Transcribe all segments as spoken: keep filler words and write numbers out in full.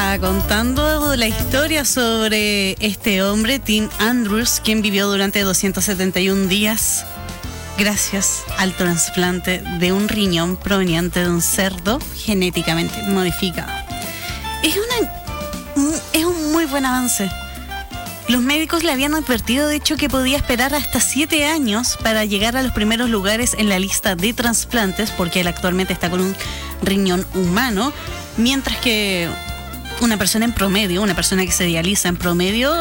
estaba contando la historia sobre este hombre, Tim Andrews, quien vivió durante doscientos setenta y un días gracias al trasplante de un riñón proveniente de un cerdo genéticamente modificado. Es, una, es un muy buen avance. Los médicos le habían advertido, de hecho, que podía esperar hasta siete años para llegar a los primeros lugares en la lista de trasplantes, porque él actualmente está con un riñón humano, mientras que una persona en promedio, una persona que se dializa en promedio,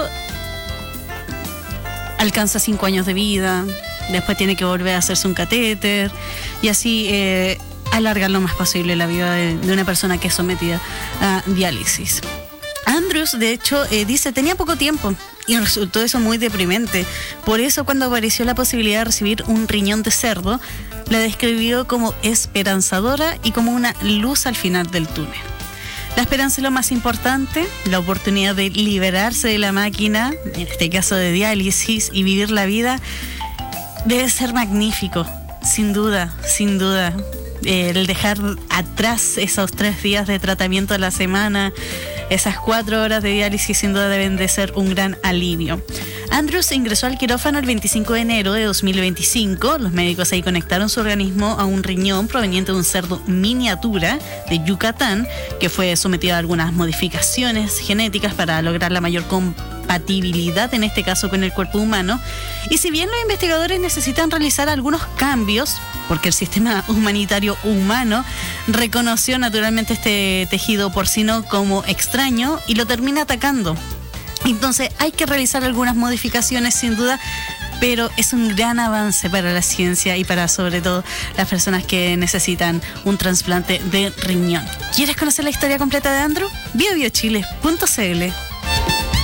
alcanza cinco años de vida, después tiene que volver a hacerse un catéter, y así eh, alargar lo más posible la vida de, de una persona que es sometida a diálisis. Andrews, de hecho, eh, dice, tenía poco tiempo y resultó eso muy deprimente. Por eso, cuando apareció la posibilidad de recibir un riñón de cerdo, la describió como esperanzadora y como una luz al final del túnel. La esperanza es lo más importante, la oportunidad de liberarse de la máquina, en este caso de diálisis, y vivir la vida, debe ser magnífico, sin duda, sin duda. Eh, el dejar atrás esos tres días de tratamiento a la semana, esas cuatro horas de diálisis, sin duda deben de ser un gran alivio. Andrews ingresó al quirófano el veinticinco de enero de dos mil veinticinco. Los médicos ahí conectaron su organismo a un riñón proveniente de un cerdo miniatura de Yucatán, que fue sometido a algunas modificaciones genéticas para lograr la mayor compatibilidad, en este caso con el cuerpo humano. Y si bien los investigadores necesitan realizar algunos cambios, porque el sistema humanitario humano reconoció naturalmente este tejido porcino como extraño y lo termina atacando. Entonces hay que realizar algunas modificaciones sin duda, pero es un gran avance para la ciencia y para sobre todo las personas que necesitan un trasplante de riñón. ¿Quieres conocer la historia completa de Andrew? bio bio chile punto c l